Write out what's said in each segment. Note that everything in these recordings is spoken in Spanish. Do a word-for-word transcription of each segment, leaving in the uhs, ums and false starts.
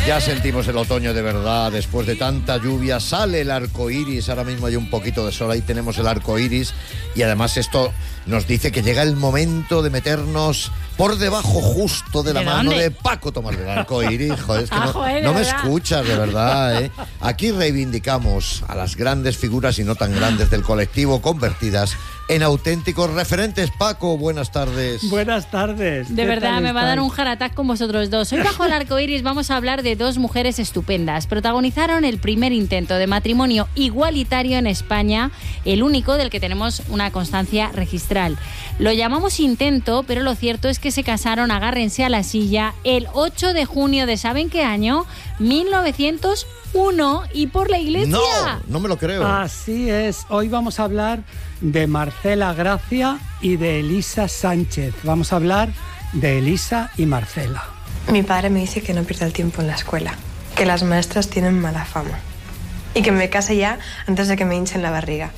Ya sentimos el otoño de verdad, después de tanta lluvia sale el arco iris, ahora mismo hay un poquito de sol, ahí tenemos el arco iris y además esto nos dice que llega el momento de meternos por debajo justo de la ¿De mano dónde? de Paco Tomás del Arco Iris. Joder, es que Ah, no, joder, de no me verdad. escuchas, de verdad, ¿eh? Aquí reivindicamos a las grandes figuras y no tan grandes del colectivo convertidas en auténticos referentes. Paco, buenas tardes. Buenas tardes. De ¿Qué verdad, tal me va a dar estáis? un heart attack con vosotros dos. Hoy bajo el arco iris vamos a hablar de dos mujeres estupendas. Protagonizaron el primer intento de matrimonio igualitario en España, el único del que tenemos una constancia registral. Lo llamamos intento, pero lo cierto es que se casaron, agárrense a la silla, el ocho de junio de ¿saben qué año? mil novecientos uno, y por la iglesia. No, no me lo creo. Así es. Hoy vamos a hablar de Marcela Gracia y de Elisa Sánchez. Vamos a hablar de Elisa y Marcela. Mi padre me dice que no pierda el tiempo en la escuela, que las maestras tienen mala fama y que me case ya antes de que me hinchen la barriga.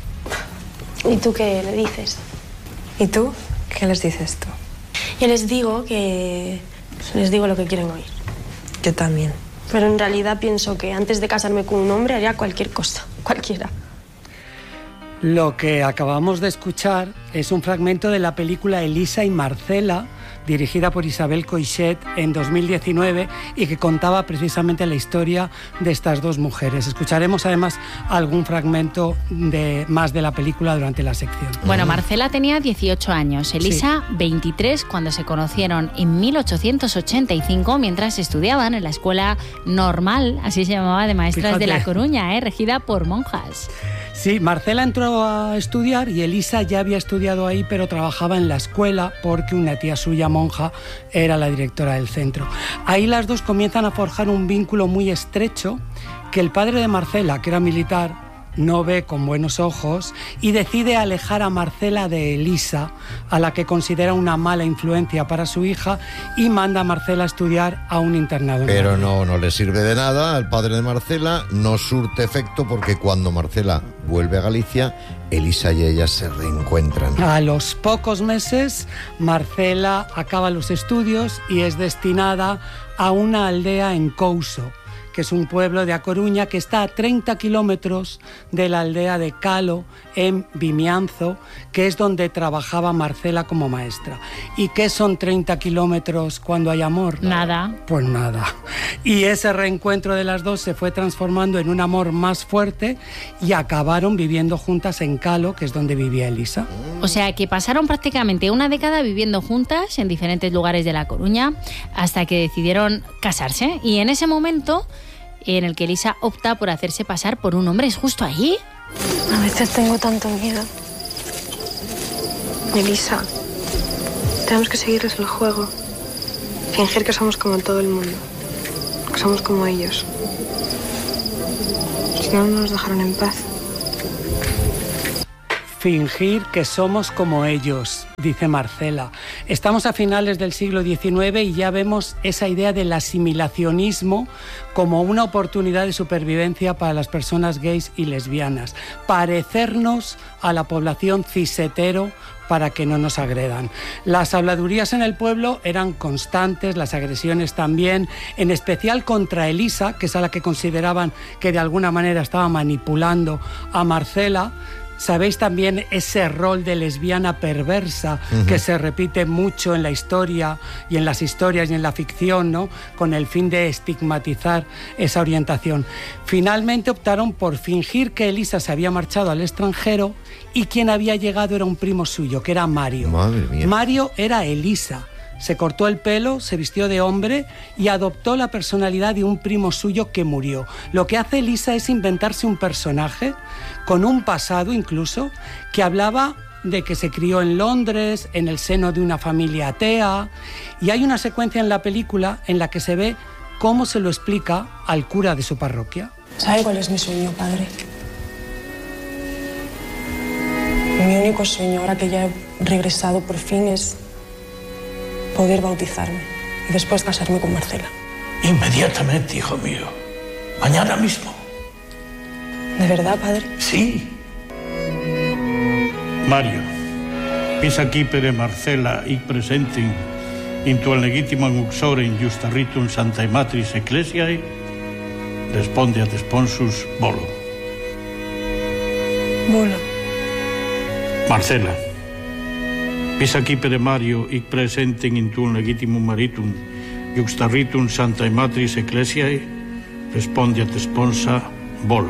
¿Y tú qué le dices? ¿Y tú? ¿Qué les dices tú? Yo les digo que... les digo lo que quieren oír. Yo también. Pero en realidad pienso que antes de casarme con un hombre haría cualquier cosa, cualquiera. Lo que acabamos de escuchar es un fragmento de la película Elisa y Marcela, dirigida por Isabel Coixet en dos mil diecinueve y que contaba precisamente la historia de estas dos mujeres. Escucharemos además algún fragmento de, más de la película durante la sección. Bueno, Marcela tenía dieciocho años, Elisa veintitrés, cuando se conocieron en mil ochocientos ochenta y cinco mientras estudiaban en la Escuela Normal, así se llamaba, de Maestras Fíjate. de La Coruña, ¿eh? Regida por monjas. Sí, Marcela entró a estudiar y Elisa ya había estudiado ahí, pero trabajaba en la escuela porque una tía suya, monja, era la directora del centro. Ahí las dos comienzan a forjar un vínculo muy estrecho que el padre de Marcela, que era militar, no ve con buenos ojos y decide alejar a Marcela de Elisa, a la que considera una mala influencia para su hija, y manda a Marcela a estudiar a un internado. en Pero Madrid. no, no le sirve de nada al padre de Marcela, no surte efecto porque cuando Marcela vuelve a Galicia, Elisa y ella se reencuentran. A los pocos meses, Marcela acaba los estudios y es destinada a una aldea en Couso, que es un pueblo de A Coruña que está a treinta kilómetros de la aldea de Calo, en Vimianzo, que es donde trabajaba Marcela como maestra. ¿Y qué son treinta kilómetros cuando hay amor? Nada. Pues nada. Y ese reencuentro de las dos se fue transformando en un amor más fuerte y acabaron viviendo juntas en Calo, que es donde vivía Elisa. O sea que pasaron prácticamente una década viviendo juntas en diferentes lugares de La Coruña hasta que decidieron casarse. Y en ese momento en el que Elisa opta por hacerse pasar por un hombre, ¿es justo ahí? A veces tengo tanto miedo. Elisa, tenemos que seguirles el juego. Fingir que somos como todo el mundo. Que somos como ellos. Si no, no nos dejaron en paz. Fingir que somos como ellos, dice Marcela. Estamos a finales del siglo diecinueve y ya vemos esa idea del asimilacionismo como una oportunidad de supervivencia para las personas gays y lesbianas. Parecernos a la población cis-hetero para que no nos agredan. Las habladurías en el pueblo eran constantes, las agresiones también, en especial contra Elisa, que es a la que consideraban que de alguna manera estaba manipulando a Marcela. Sabéis también ese rol de lesbiana perversa uh-huh. que se repite mucho en la historia y en las historias y en la ficción, ¿no? Con el fin de estigmatizar esa orientación. Finalmente optaron por fingir que Elisa se había marchado al extranjero y quien había llegado era un primo suyo, que era Mario. Madre mía. Mario era Elisa. Se cortó el pelo, se vistió de hombre y adoptó la personalidad de un primo suyo que murió. Lo que hace Elisa es inventarse un personaje, con un pasado incluso, que hablaba de que se crió en Londres, en el seno de una familia atea, y hay una secuencia en la película en la que se ve cómo se lo explica al cura de su parroquia. ¿Sabe cuál es mi sueño, padre? Mi único sueño, ahora que ya he regresado por fin, es poder bautizarme y después casarme con Marcela. Inmediatamente, hijo mío. Mañana mismo. ¿De verdad, padre? Sí. Mario, pis aquí per Marcela y presenti into el legitimum uxorem justa ritum Sanctae Matris Ecclesiae, respondeat sponsus volo. Volo. Marcela, vis acipere Mario hic presentem in tuum legitimum maritum juxta ritum Sanctae Matris Ecclesiae, respondeat sponsa volo.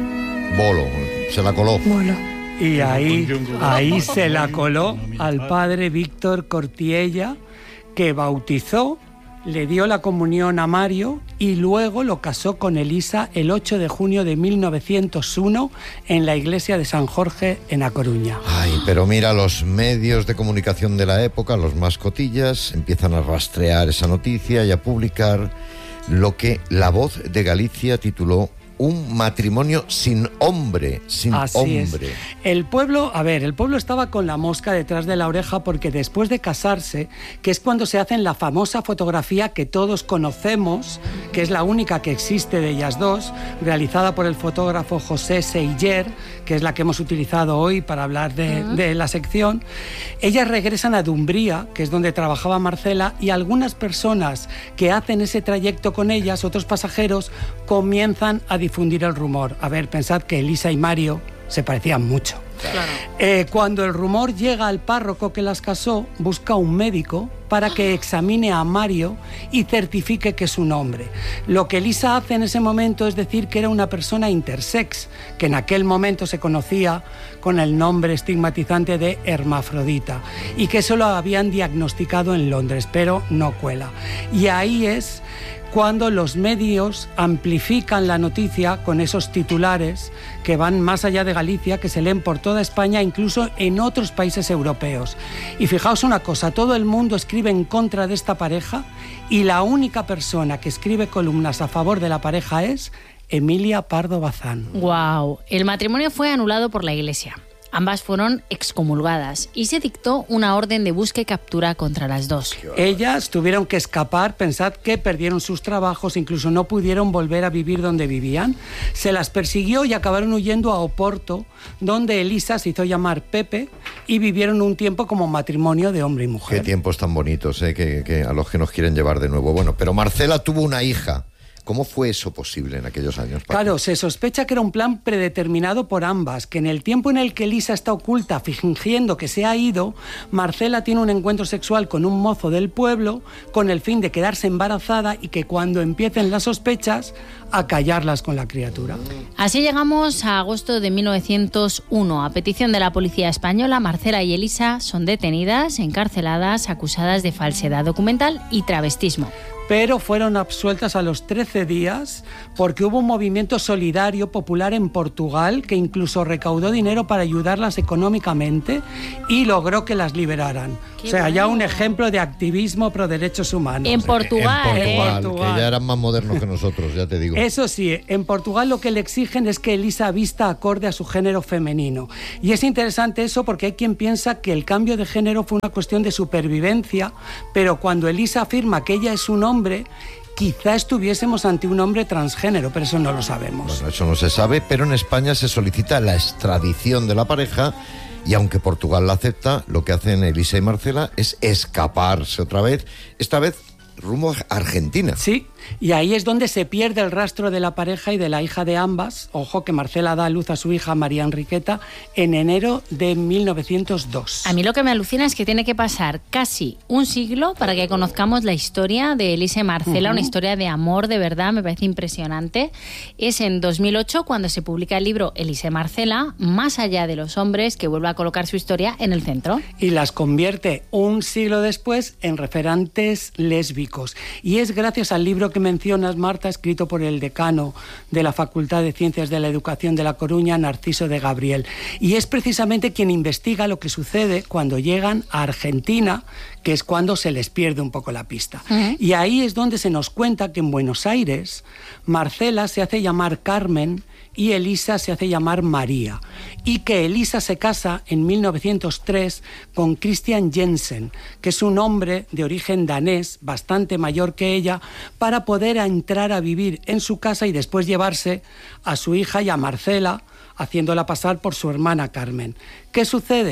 Bolo, se la coló. Volo. Y ahí, ahí se la coló al padre Víctor Cortiella, que bautizó, le dio la comunión a Mario y luego lo casó con Elisa el ocho de junio de mil novecientos uno en la iglesia de San Jorge en A Coruña. Ay, pero mira, los medios de comunicación de la época, los más cotillas, empiezan a rastrear esa noticia y a publicar lo que La Voz de Galicia tituló Un matrimonio sin hombre, sin Así hombre. Es. El pueblo, a ver, el pueblo estaba con la mosca detrás de la oreja porque después de casarse, que es cuando se hacen la famosa fotografía que todos conocemos, que es la única que existe de ellas dos, realizada por el fotógrafo José Seiller, que es la que hemos utilizado hoy para hablar de, uh-huh. de la sección, ellas regresan a Dumbría, que es donde trabajaba Marcela, y algunas personas que hacen ese trayecto con ellas, otros pasajeros, comienzan a difundir el rumor. A ver, pensad que Elisa y Mario se parecían mucho. Claro. Eh, cuando el rumor llega al párroco que las casó, busca un médico para que examine a Mario y certifique que es un hombre. Lo que Elisa hace en ese momento es decir que era una persona intersex, que en aquel momento se conocía con el nombre estigmatizante de hermafrodita, y que eso lo habían diagnosticado en Londres, pero no cuela. Y ahí es cuando los medios amplifican la noticia con esos titulares que van más allá de Galicia, que se leen por toda España, incluso en otros países europeos. Y fijaos una cosa, todo el mundo escribe en contra de esta pareja y la única persona que escribe columnas a favor de la pareja es Emilia Pardo Bazán. Wow. El matrimonio fue anulado por la Iglesia. Ambas fueron excomulgadas y se dictó una orden de búsqueda y captura contra las dos. Ellas tuvieron que escapar, pensad que perdieron sus trabajos, incluso no pudieron volver a vivir donde vivían. Se las persiguió y acabaron huyendo a Oporto, donde Elisa se hizo llamar Pepe y vivieron un tiempo como matrimonio de hombre y mujer. Qué tiempos tan bonitos, ¿eh? que, que a los que nos quieren llevar de nuevo. Bueno, pero Marcela tuvo una hija. ¿Cómo fue eso posible en aquellos años, Paco? Claro, se sospecha que era un plan predeterminado por ambas, que en el tiempo en el que Elisa está oculta fingiendo que se ha ido, Marcela tiene un encuentro sexual con un mozo del pueblo con el fin de quedarse embarazada y que cuando empiecen las sospechas, acallarlas con la criatura. Así llegamos a agosto de mil novecientos uno. A petición de la policía española, Marcela y Elisa son detenidas, encarceladas, acusadas de falsedad documental y travestismo. Pero fueron absueltas a los trece días porque hubo un movimiento solidario popular en Portugal que incluso recaudó dinero para ayudarlas económicamente y logró que las liberaran. Qué o sea, bueno. ya un ejemplo de activismo pro derechos humanos. En Portugal, en ¿eh? Portugal, Portugal. que ya eran más modernos que nosotros, ya te digo. Eso sí, en Portugal lo que le exigen es que Elisa vista acorde a su género femenino. Y es interesante eso porque hay quien piensa que el cambio de género fue una cuestión de supervivencia, pero cuando Elisa afirma que ella es un hombre, quizá estuviésemos ante un hombre transgénero, pero eso no lo sabemos. Bueno, eso no se sabe, pero en España se solicita la extradición de la pareja y aunque Portugal la acepta, lo que hacen Elisa y Marcela es escaparse otra vez, esta vez rumbo a Argentina. Sí, y ahí es donde se pierde el rastro de la pareja y de la hija de ambas. Ojo que Marcela da a luz a su hija María Enriqueta en enero de mil novecientos dos. A mí lo que me alucina es que tiene que pasar casi un siglo para que conozcamos la historia de Elisa y Marcela, uh-huh. una historia de amor de verdad, me parece impresionante. Es en dos mil ocho cuando se publica el libro Elisa y Marcela, Más allá de los hombres, que vuelve a colocar su historia en el centro. Y las convierte un siglo después en referentes lésbicos. Y es gracias al libro que mencionas, Marta, escrito por el decano de la Facultad de Ciencias de la Educación de La Coruña, Narciso de Gabriel. Y es precisamente quien investiga lo que sucede cuando llegan a Argentina, que es cuando se les pierde un poco la pista. Uh-huh. Y ahí es donde se nos cuenta que en Buenos Aires Marcela se hace llamar Carmen y Elisa se hace llamar María, y que Elisa se casa en mil novecientos tres con Christian Jensen, que es un hombre de origen danés, bastante mayor que ella, para poder entrar a vivir en su casa y después llevarse a su hija y a Marcela, haciéndola pasar por su hermana Carmen. ¿Qué sucede?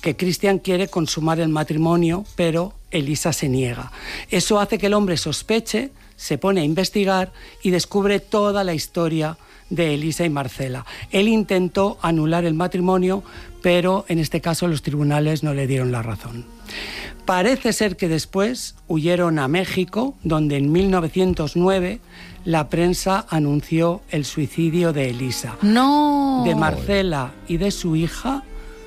que Christian quiere consumar el matrimonio, pero Elisa se niega. Eso hace que el hombre sospeche, se pone a investigar y descubre toda la historia de Elisa y Marcela. Él intentó anular el matrimonio, pero en este caso los tribunales no le dieron la razón. Parece ser que después huyeron a México, donde en mil novecientos nueve la prensa anunció el suicidio de Elisa. ¡No! De Marcela y de su hija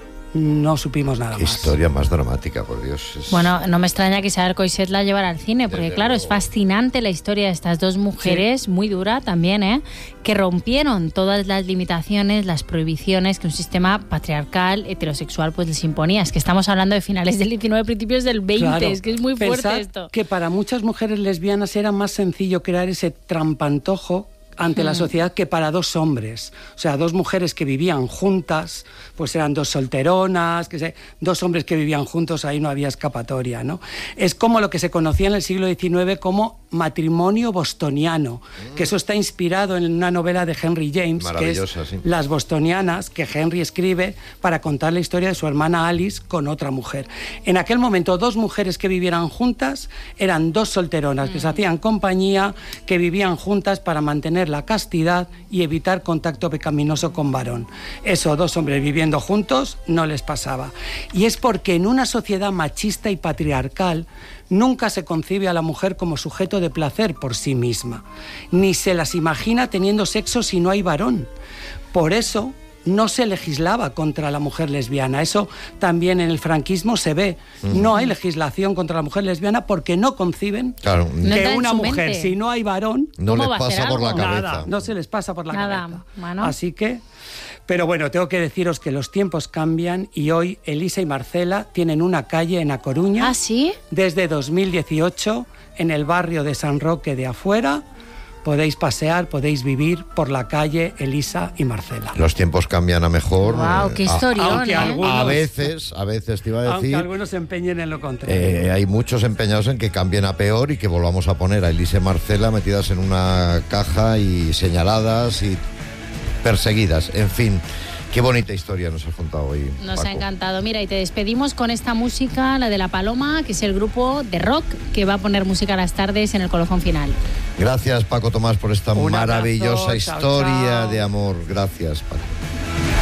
no supimos nada Qué más. historia más dramática, por Dios. Es... Bueno, no me extraña que Isabel Coixet la llevara al cine, porque Desde claro, luego. es fascinante la historia de estas dos mujeres, sí. Muy dura también, ¿eh? Que rompieron todas las limitaciones, las prohibiciones que un sistema patriarcal, heterosexual, pues les imponía. Es que estamos hablando de finales del diecinueve, principios del veinte, claro, es que es muy fuerte pensad esto. Que para muchas mujeres lesbianas era más sencillo crear ese trampantojo ante hmm. la sociedad que para dos hombres. O sea, dos mujeres que vivían juntas, pues eran dos solteronas, que sé, dos hombres que vivían juntos, ahí no había escapatoria, ¿no? Es como lo que se conocía en el siglo diecinueve como matrimonio bostoniano, mm. que eso está inspirado en una novela de Henry James, que es sí. Las Bostonianas, que Henry escribe para contar la historia de su hermana Alice con otra mujer. En aquel momento, dos mujeres que vivieran juntas eran dos solteronas, mm. que se hacían compañía, que vivían juntas para mantener la castidad y evitar contacto pecaminoso con varón. Eso, dos hombres viviendo juntos, no les pasaba. Y es porque en una sociedad machista y patriarcal nunca se concibe a la mujer como sujeto de placer por sí misma, ni se las imagina teniendo sexo si no hay varón. Por eso no se legislaba contra la mujer lesbiana. Eso también en el franquismo se ve. Mm. No hay legislación contra la mujer lesbiana porque no conciben claro. que no una mujer, mente. Si no hay varón, no les pasa por la cabeza. Nada, no se les pasa por la Nada. cabeza. Bueno. Así que... Pero bueno, tengo que deciros que los tiempos cambian y hoy Elisa y Marcela tienen una calle en A Coruña. ¿Ah, sí? Desde dos mil dieciocho, en el barrio de San Roque de Afuera. Podéis pasear, podéis vivir por la calle Elisa y Marcela. Los tiempos cambian a mejor. Wow, qué historión, ¿eh? A, algunos, a veces, a veces te iba a decir. Aunque algunos se empeñen en lo contrario. Eh, hay muchos empeñados en que cambien a peor y que volvamos a poner a Elisa y Marcela metidas en una caja y señaladas y perseguidas. En fin. Qué bonita historia nos has contado hoy, Nos Paco. ha encantado. Mira, y te despedimos con esta música, la de La Paloma, que es el grupo de rock que va a poner música a las tardes en el colofón final. Gracias, Paco Tomás, por esta Un maravillosa abrazo, historia chao, chao. de amor. Gracias, Paco.